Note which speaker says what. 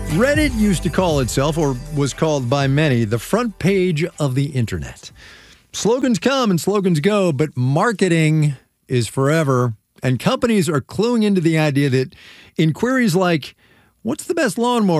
Speaker 1: Reddit used to call itself, or was called by many, the front page of the internet. Slogans come and slogans go, but marketing is forever. And companies are cluing into the idea that inquiries like, what's the best lawnmower